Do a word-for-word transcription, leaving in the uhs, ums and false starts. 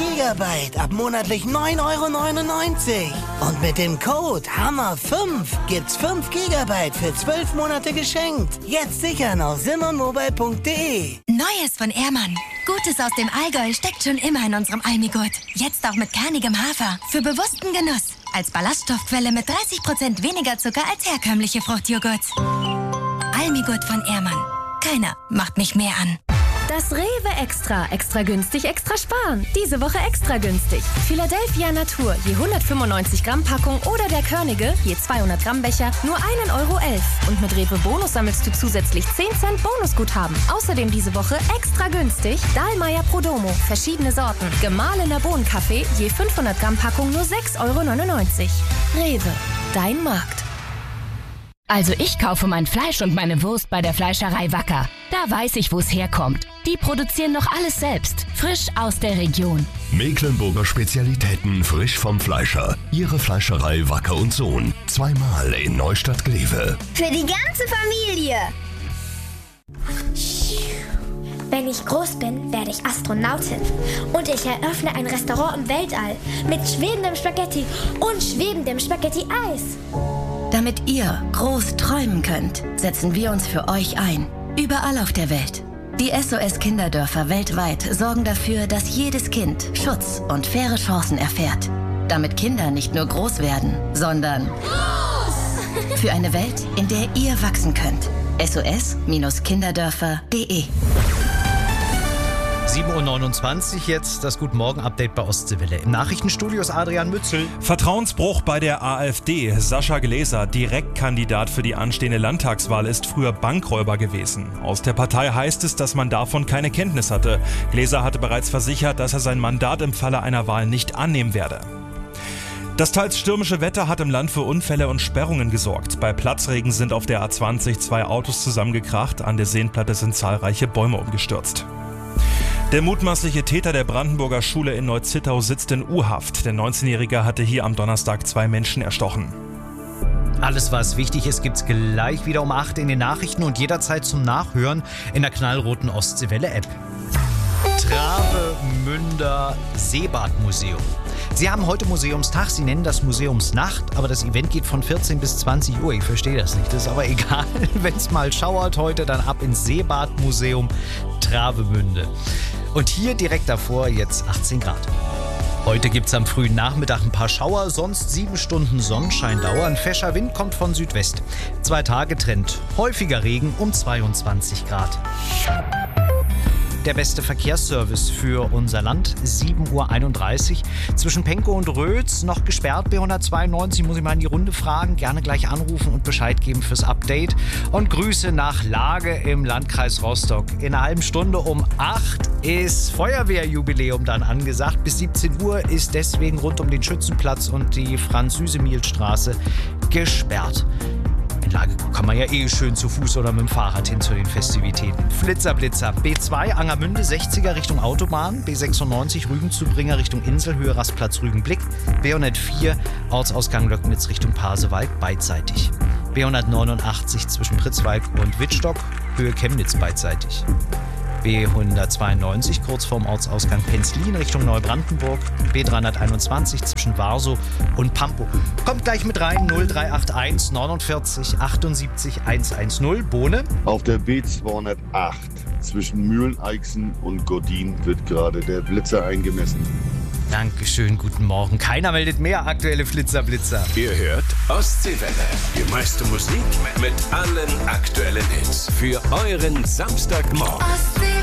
Gigabyte ab monatlich neun Euro neunundneunzig. Und mit dem Code Hammer fünf gibt's fünf Gigabyte für zwölf Monate geschenkt. Jetzt sichern auf simmermobile punkt de. Neues von Ehrmann. Gutes aus dem Allgäu steckt schon immer in unserem Almigurt. Jetzt auch mit kernigem Hafer. Für bewussten Genuss. Als Ballaststoffquelle mit dreißig Prozent weniger Zucker als herkömmliche Fruchtjoghurts. Almigurt von Ehrmann. Keiner macht mich mehr an. Das Rewe Extra. Extra günstig, extra sparen. Diese Woche extra günstig. Philadelphia Natur, je hundertfünfundneunzig Gramm Packung oder der Körnige, je zweihundert Gramm Becher, nur ein Euro elf. Und mit Rewe Bonus sammelst du zusätzlich zehn Cent Bonusguthaben. Außerdem diese Woche extra günstig Dahlmeier Prodomo, verschiedene Sorten. Gemahlener Bohnenkaffee, je fünfhundert Gramm Packung nur sechs Euro neunundneunzig. Rewe, dein Markt. Also ich kaufe mein Fleisch und meine Wurst bei der Fleischerei Wacker. Da weiß ich, wo es herkommt. Die produzieren noch alles selbst, frisch aus der Region. Mecklenburger Spezialitäten frisch vom Fleischer. Ihre Fleischerei Wacker und Sohn. Zweimal in Neustadt-Glewe. Für die ganze Familie. Wenn ich groß bin, werde ich Astronautin. Und ich eröffne ein Restaurant im Weltall mit schwebendem Spaghetti und schwebendem Spaghetti-Eis. Damit ihr groß träumen könnt, setzen wir uns für euch ein. Überall auf der Welt. Die S O S-Kinderdörfer weltweit sorgen dafür, dass jedes Kind Schutz und faire Chancen erfährt. Damit Kinder nicht nur groß werden, sondern groß! Für eine Welt, in der ihr wachsen könnt. S O S Kinderdörfer punkt de. sieben Uhr neunundzwanzig, jetzt das Guten Morgen-Update bei Ostseewelle. Im Nachrichtenstudio ist Adrian Mützel. Vertrauensbruch bei der AfD. Sascha Gläser, Direktkandidat für die anstehende Landtagswahl, ist früher Bankräuber gewesen. Aus der Partei heißt es, dass man davon keine Kenntnis hatte. Gläser hatte bereits versichert, dass er sein Mandat im Falle einer Wahl nicht annehmen werde. Das teils stürmische Wetter hat im Land für Unfälle und Sperrungen gesorgt. Bei Platzregen sind auf der A zwanzig zwei Autos zusammengekracht. An der Seenplatte sind zahlreiche Bäume umgestürzt. Der mutmaßliche Täter der Brandenburger Schule in Neuzittau sitzt in U-Haft. Der neunzehnjährige hatte hier am Donnerstag zwei Menschen erstochen. Alles, was wichtig ist, gibt's gleich wieder um acht in den Nachrichten und jederzeit zum Nachhören in der knallroten Ostseewelle-App. Travemünder Seebadmuseum. Sie haben heute Museumstag, Sie nennen das Museumsnacht, aber das Event geht von vierzehn bis zwanzig Uhr. Ich verstehe das nicht, das ist aber egal. Wenn es mal schauert heute, dann ab ins Seebadmuseum Travemünde. Und hier direkt davor jetzt achtzehn Grad. Heute gibt es am frühen Nachmittag ein paar Schauer, sonst sieben Stunden Sonnenscheindauer. Ein fescher Wind kommt von Südwest. Zwei Tage Trend, häufiger Regen um zweiundzwanzig Grad. Der beste Verkehrsservice für unser Land, sieben Uhr einunddreißig. Zwischen Pankow und Rötz noch gesperrt, B hundertzweiundneunzig, muss ich mal in die Runde fragen. Gerne gleich anrufen und Bescheid geben fürs Update. Und Grüße nach Lage im Landkreis Rostock. In einer halben Stunde um acht ist Feuerwehrjubiläum dann angesagt. Bis siebzehn Uhr ist deswegen rund um den Schützenplatz und die Franz-Süsemihl-Straße gesperrt. In Lage kann man ja eh schön zu Fuß oder mit dem Fahrrad hin zu den Festivitäten. Flitzer-Blitzer. B zwei Angermünde sechziger Richtung Autobahn. B sechsundneunzig Rügen-Zubringer Richtung Inselhöhe, Rastplatz Rügenblick. B hundertvier Ortsausgang Löcknitz Richtung Pasewalk beidseitig. B hundertneunundachtzig zwischen Pritzwalk und Wittstock, Höhe Chemnitz beidseitig. B hundertzweiundneunzig kurz vorm Ortsausgang Penzlin Richtung Neubrandenburg. B dreihunderteinundzwanzig zwischen Warsow und Pampo. Kommt gleich mit rein, null drei acht eins neunundvierzig achtundsiebzig hundertzehn. Bohne. Auf der B zweihundertacht zwischen Mühleneixen und Gordin wird gerade der Blitzer eingemessen. Dankeschön, guten Morgen. Keiner meldet mehr aktuelle Flitzer-Blitzer. Ihr hört Ostseewelle. Die meiste Musik mit allen aktuellen Hits. Für euren Samstagmorgen.